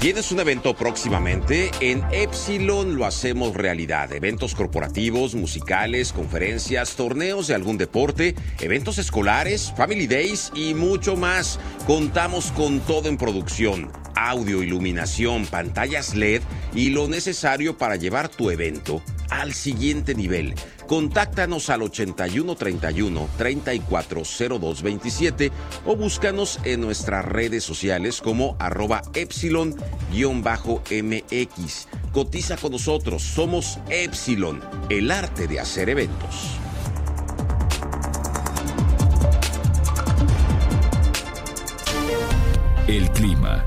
¿Tienes un evento próximamente? En Epsilon lo hacemos realidad. Eventos corporativos, musicales, conferencias, torneos de algún deporte, eventos escolares, family days y mucho más. Contamos con todo en producción. Audio, iluminación, pantallas LED y lo necesario para llevar tu evento al siguiente nivel. Contáctanos al 8131 340227 o búscanos en nuestras redes sociales como @Epsilon-MX. Cotiza con nosotros, somos Epsilon, el arte de hacer eventos. El clima.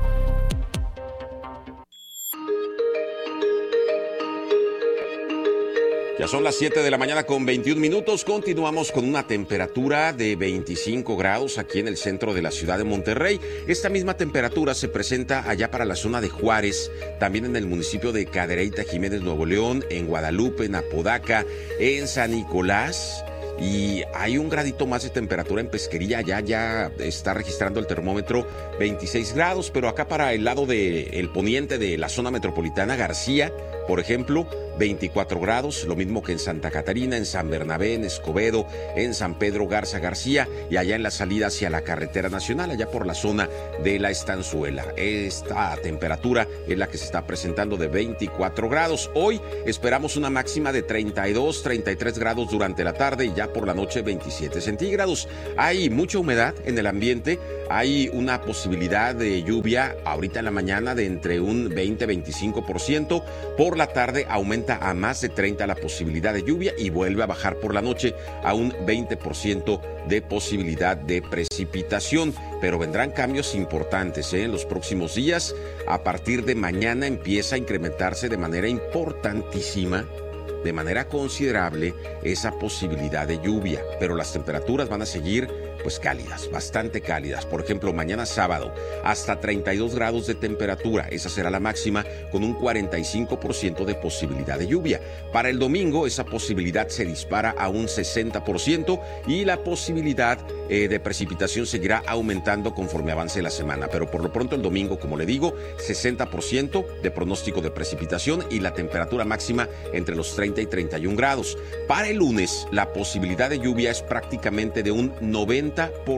Ya son las 7 de la mañana con 21 minutos. Continuamos con una temperatura de 25 grados aquí en el centro de la ciudad de Monterrey. Esta misma temperatura se presenta allá para la zona de Juárez, también en el municipio de Cadereyta, Jiménez, Nuevo León, en Guadalupe, en Apodaca, en San Nicolás. Y hay un gradito más de temperatura en Pesquería, ya está registrando el termómetro 26 grados, pero acá para el lado del poniente de la zona metropolitana, García, por ejemplo, 24 grados, lo mismo que en Santa Catarina, en San Bernabé, en Escobedo, en San Pedro Garza García y allá en la salida hacia la carretera nacional, allá por la zona de la Estanzuela. Esta temperatura es la que se está presentando de 24 grados. Hoy esperamos una máxima de 32, 33 grados durante la tarde y ya por la noche 27 centígrados. Hay mucha humedad en el ambiente, hay una posibilidad de lluvia ahorita en la mañana de entre un 20-25%, por la tarde aumenta a más de 30 la posibilidad de lluvia y vuelve a bajar por la noche a un 20% de posibilidad de precipitación. Pero vendrán cambios importantes en los próximos días. A partir de mañana empieza a incrementarse de manera importantísima, de manera considerable, esa posibilidad de lluvia, pero las temperaturas van a seguir pues cálidas, bastante cálidas. Por ejemplo, mañana sábado, hasta 32 grados de temperatura, esa será la máxima, con un 45% de posibilidad de lluvia. Para el domingo, esa posibilidad se dispara a un 60% y la posibilidad de precipitación seguirá aumentando conforme avance la semana. Pero por lo pronto el domingo, como le digo, 60% de pronóstico de precipitación y la temperatura máxima entre los 30 y 31 grados. Para el lunes, la posibilidad de lluvia es prácticamente de un 90%.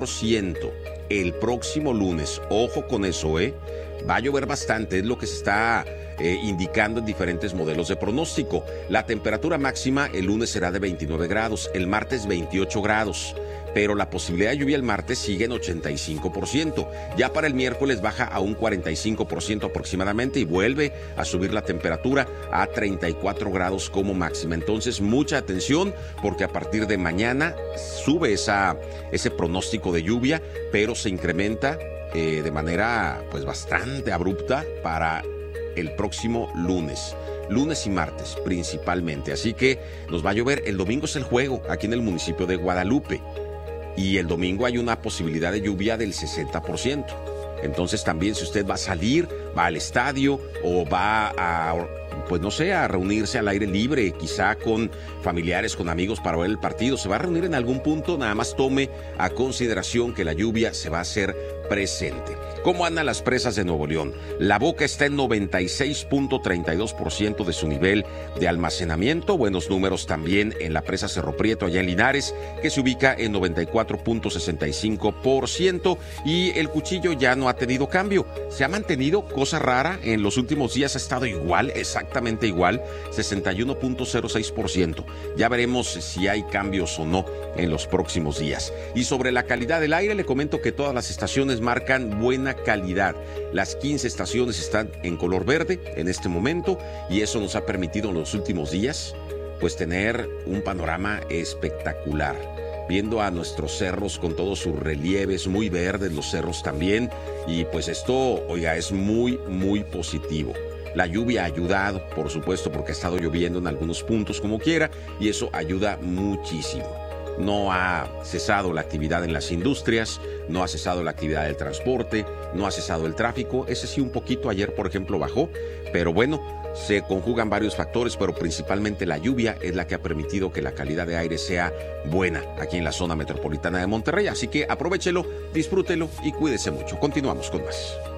El próximo lunes, ojo con eso, va a llover bastante, es lo que se está indicando en diferentes modelos de pronóstico. La temperatura máxima el lunes será de 29 grados, el martes 28 grados. Pero la posibilidad de lluvia el martes sigue en 85%. Ya para el miércoles baja a un 45% aproximadamente y vuelve a subir la temperatura a 34 grados como máxima. Entonces, mucha atención porque a partir de mañana sube ese pronóstico de lluvia, pero se incrementa de manera pues bastante abrupta para el próximo lunes y martes principalmente. Así que nos va a llover. El domingo es el juego aquí en el municipio de Guadalupe. Y el domingo hay una posibilidad de lluvia del 60%. Entonces también si usted va a salir, va al estadio o va a, pues no sé, a reunirse al aire libre, quizá con familiares, con amigos para ver el partido, se va a reunir en algún punto, nada más tome a consideración que la lluvia se va a hacer presente. ¿Cómo andan las presas de Nuevo León? La Boca está en 96.32% de su nivel de almacenamiento. Buenos números también en la presa Cerro Prieto, allá en Linares, que se ubica en 94.65%. Y el Cuchillo ya no ha tenido cambio. Se ha mantenido, cosa rara, en los últimos días ha estado igual, exactamente igual, 61.06%. Ya veremos si hay cambios o no en los próximos días. Y sobre la calidad del aire, le comento que todas las estaciones marcan buena calidad. Las 15 estaciones están en color verde en este momento y eso nos ha permitido en los últimos días pues tener un panorama espectacular, viendo a nuestros cerros con todos sus relieves, muy verdes los cerros también, y pues esto, oiga, es muy, muy positivo. La lluvia ha ayudado, por supuesto, porque ha estado lloviendo en algunos puntos como quiera, y eso ayuda muchísimo. No ha cesado la actividad en las industrias, no ha cesado la actividad del transporte, no ha cesado el tráfico. Ese sí un poquito ayer, por ejemplo, bajó, pero bueno, se conjugan varios factores, pero principalmente la lluvia es la que ha permitido que la calidad de aire sea buena aquí en la zona metropolitana de Monterrey. Así que aprovéchelo, disfrútelo y cuídese mucho. Continuamos con más.